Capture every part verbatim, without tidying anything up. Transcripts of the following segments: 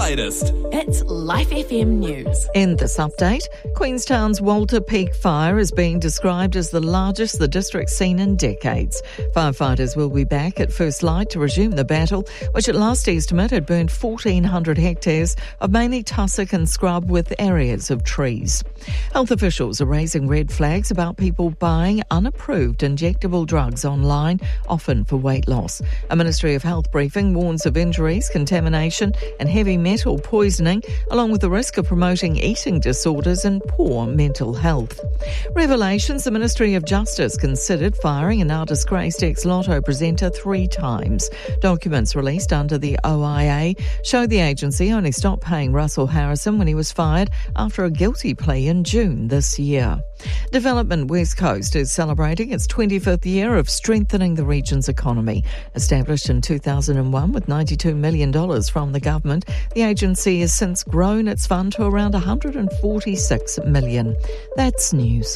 latest. It's Life F M News. In this update, Queenstown's Walter Peak fire is being described as the largest the district's seen in decades. Firefighters will be back at first light to resume the battle, which at last estimate had burned fourteen hundred hectares of mainly tussock and scrub with areas of trees. Health officials are raising red flags about people buying unapproved injectable drugs online, often for weight loss. A Ministry of Health briefing warns of injuries, contamination and heavy metal poisoning, along with the risk of promoting eating disorders and poor mental health. Revelations: the Ministry of Justice considered firing a now disgraced ex-Lotto presenter three times. Documents released under the O I A show the agency only stopped paying Russell Harrison when he was fired after a guilty plea in June this year. Development West Coast is celebrating its twenty-fifth year of strengthening the region's economy. Established in two thousand one with ninety-two million dollars from the government, the agency has since grown its fund to around one hundred forty-six million dollars. That's news.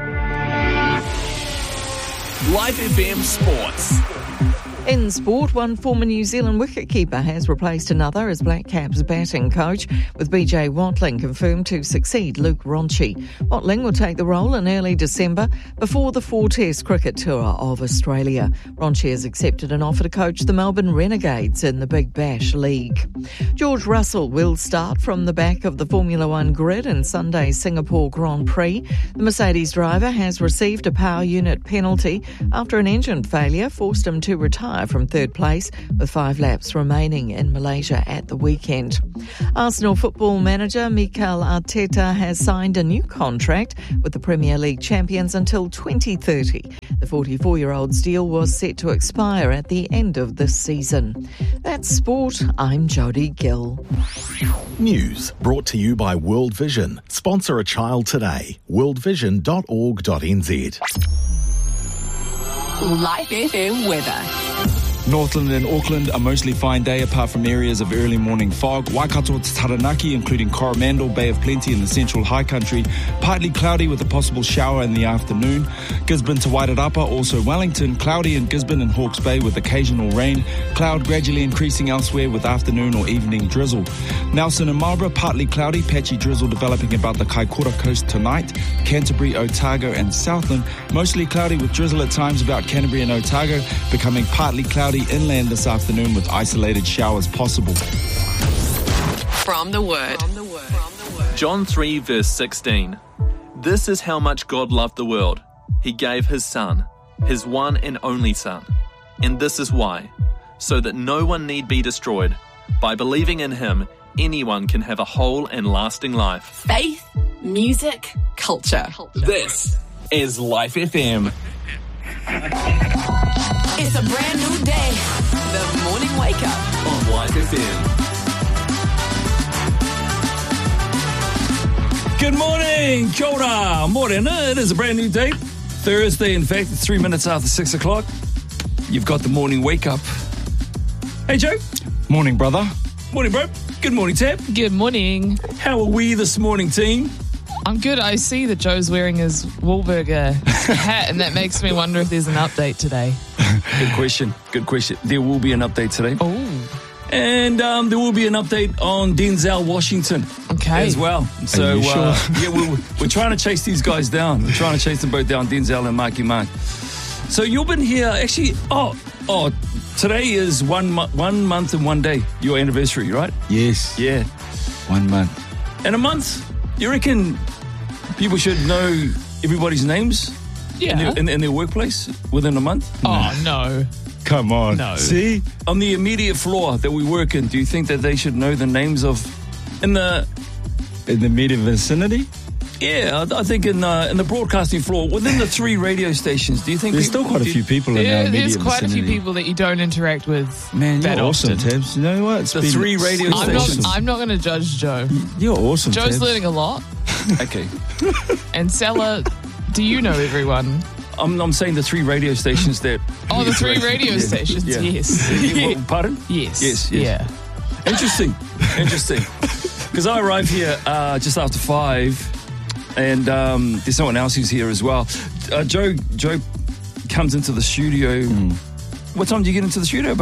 Life F M Sports. In sport, one former New Zealand wicketkeeper has replaced another as Black Caps batting coach, with B J Watling confirmed to succeed Luke Ronchi. Watling will take the role in early December before the four-test cricket tour of Australia. Ronchi has accepted an offer to coach the Melbourne Renegades in the Big Bash League. George Russell will start from the back of the Formula One grid in Sunday's Singapore Grand Prix. The Mercedes driver has received a power unit penalty after an engine failure forced him to retire from third place, with five laps remaining in Malaysia at the weekend. Arsenal football manager Mikel Arteta has signed a new contract with the Premier League champions until twenty thirty. The forty-four-year-old's deal was set to expire at the end of this season. That's sport. I'm Jodie Gill. News brought to you by World Vision. Sponsor a child today. world vision dot org dot n z. Life F M weather. Northland and Auckland, a mostly fine day apart from areas of early morning fog. Waikato to Taranaki, including Coromandel, Bay of Plenty and the central high country, partly cloudy with a possible shower in the afternoon. Gisborne to Wairarapa, also Wellington, cloudy in Gisborne and Hawke's Bay with occasional rain. Cloud gradually increasing elsewhere with afternoon or evening drizzle. Nelson and Marlborough, partly cloudy, patchy drizzle developing about the Kaikoura coast tonight. Canterbury, Otago and Southland, mostly cloudy with drizzle at times about Canterbury and Otago, becoming partly cloudy inland this afternoon with isolated showers possible. From the Word. John three verse sixteen. This is how much God loved the world. He gave his Son, his one and only Son. And this is why, so that no one need be destroyed. By believing in him, anyone can have a whole and lasting life. Faith, music, culture. This is Life F M. It's a brand new day. The morning wake up On Life F M. Good morning, kia ora, morena. It is a brand new day. Thursday, in fact, it's three minutes after six o'clock. You've got the morning wake up. Hey, Joe. Morning, brother. Morning, bro. Good morning, Tab. Good morning. How are we this morning, team? I'm good. I see that Joe's wearing his Wahlburger hat, and that makes me wonder if there's an update today. Good question. Good question. There will be an update today. Oh. And um, there will be an update on Denzel Washington Okay. as well. So, you sure? uh, yeah, we're, we're trying to chase these guys down. We're trying to chase them both down, Denzel and Marky Mark. So you've been here, actually, oh, oh, today is one, mo- one month and one day, your anniversary, right? Yes. Yeah. One month. In a month, you reckon people should know everybody's names Yeah. in, their, in, in their workplace within a month? Oh, no. Come on. No. See? On the immediate floor that we work in, do you think that they should know the names of, in the, In the immediate vicinity? yeah, I, I think in uh, in the broadcasting floor, within the three radio stations, do you think There's people, still quite a do few you- people in our Yeah, immediate there's quite vicinity. a few people that you don't interact with Man, that you're awesome, often. Tabs. You know what? It's The been three radio I'm not, stations. I'm not going to judge Joe. You're awesome, Joe's Tabs. learning a lot. Okay. And Sella, do you know everyone? I'm, I'm saying the three radio stations that... Oh, the three radio Yeah. stations, Yeah. yes. Well, pardon? Yes. Yes, yes. Yeah. Interesting. Interesting. Because I arrived here uh, just after five, and um, there's someone else who's here as well. Uh, Joe Joe comes into the studio. Mm. What time do you get into the studio? About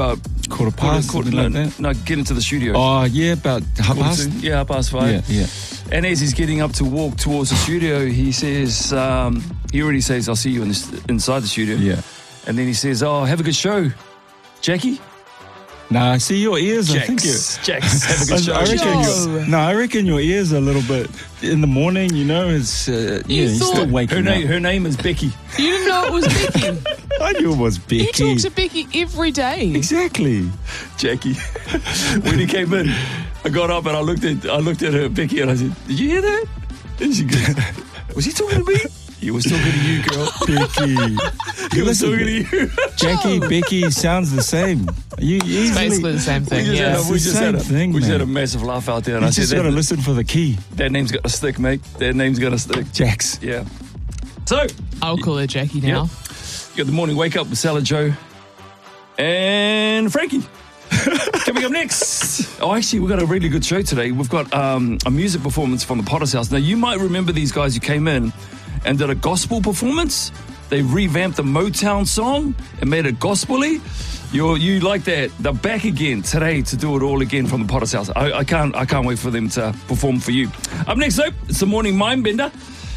quarter past, quarter, something no, like that. no, get into the studio. Oh, yeah, about half Quarter past. to- yeah, half past five. Yeah, yeah. And as he's getting up to walk towards the studio, he says, um, he already says, I'll see you in the, inside the studio. Yeah. And then he says, oh, have a good show, Jackie. Nah, I see your ears. I think you. Jax, Jax, have a good show. I reckon Joe. your, no, I reckon your ears are a little bit in the morning. You know, it's uh, yeah, You he's thought- still waking Her name, up. her name is Becky. You didn't know it was Becky. I knew it was You Becky. talk to Becky every day. Exactly. Jackie. When he came in, I got up and I looked at I looked at her, Becky, and I said, did you hear that? And she goes, was he talking to me? He was talking to you, girl. Becky. He was Listen, talking to you. Jackie, Becky sounds the same. You easily, Basically the same We thing, just, yeah. had, a, we It's the just, had, a, same thing, we just had a man. massive laugh out there. And You I said, just got to that, listen for the key. that name's got to stick, mate. That name's got to stick. Jax. Yeah. So, I'll call her Jackie now. Yep. You got the morning wake up with Salad Joe and Frankie. Coming up next. Oh, actually, we've got a really good show today. We've got um, a music performance from the Potter's House. Now, you might remember these guys who came in and did a gospel performance. They revamped the Motown song and made it gospel-y. You're, you like that. They're back again today to do it all again from the Potter's House. I, I can't I can't wait for them to perform for you. Up next, though, it's the Morning Mind Bender,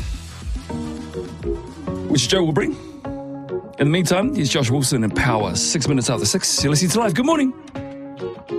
which Joe will bring. In the meantime, here's Josh Wilson and Power. Six minutes after six. You're listening to Live. Good morning.